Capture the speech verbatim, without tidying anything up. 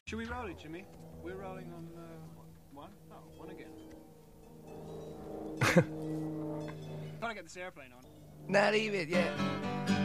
Should we roll it, Jimmy? We're rolling on uh, one? Oh, one again. Gotta get this airplane on. Not even, yeah.